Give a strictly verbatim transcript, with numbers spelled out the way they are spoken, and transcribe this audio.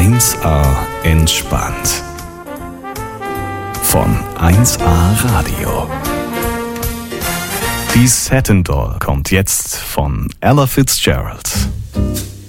eins A entspannt. Von eins A Radio. Die Satin Doll kommt jetzt von Ella Fitzgerald.